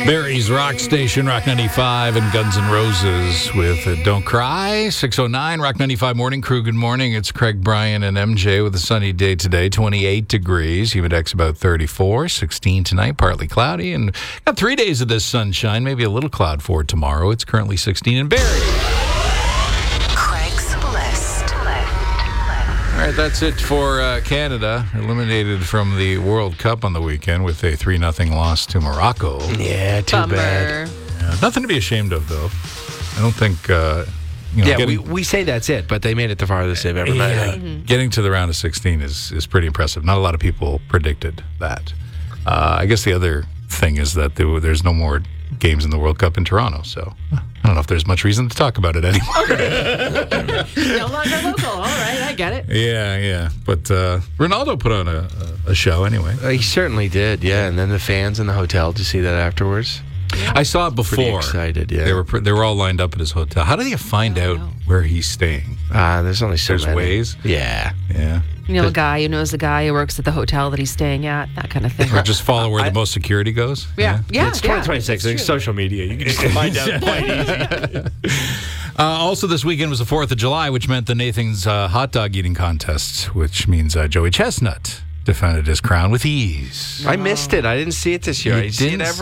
Barry's Rock Station, Rock 95, and Guns N' Roses with Don't Cry. 6:09, Rock 95 Morning Crew. Good morning. It's Craig, Brian, and MJ with a sunny day today. 28 degrees. Humidex about 34. 16 tonight, partly cloudy. And got 3 days of this sunshine. Maybe a little cloud for tomorrow. It's currently 16 in Barry. Craig's List. All right, that's it for Canada. Eliminated from the World Cup on the weekend with a 3-0 loss to Morocco. Yeah, too bad. Yeah, nothing to be ashamed of, though. I don't think, we say that's it, but they made it the farthest they've ever made. Getting to the round of 16 is pretty impressive. Not a lot of people predicted that. I guess the other thing is that there's no more games in the World Cup in Toronto, so I don't know if there's much reason to talk about it anymore. No longer local. All right, I get it. Yeah. But Ronaldo put on a show anyway. He certainly did, yeah. And then the fans in the hotel, did you see that afterwards? I saw it before. Pretty excited, yeah. They were all lined up at his hotel. How do you find out where he's staying? There's only so There's many. ways? Yeah. You know, a guy who knows the guy who works at the hotel that he's staying at, that kind of thing. Or just follow where the most security goes? Yeah. It's 2026. There's social media. You can just find out quite easy. Also this weekend was the 4th of July, which meant the Nathan's hot dog eating contest, which means Joey Chestnut defended his crown with ease. I missed it. I didn't see it this year. You I see it didn't every